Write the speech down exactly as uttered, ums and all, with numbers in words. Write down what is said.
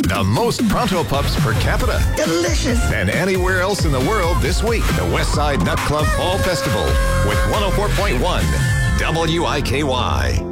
The most Pronto Pups per capita. Delicious. Than anywhere else in the world this week. The Westside Nut Club Fall Festival with one oh four point one W I K Y.